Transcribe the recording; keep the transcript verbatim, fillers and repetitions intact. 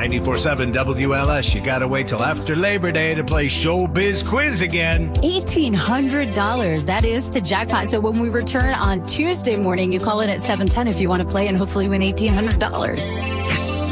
ninety-four point seven W L S. You got to wait till after Labor Day to play Showbiz Quiz again. eighteen hundred dollars. That is the jackpot. So when we return on Tuesday morning, you call in at seven ten if you want to play and hopefully win eighteen hundred dollars.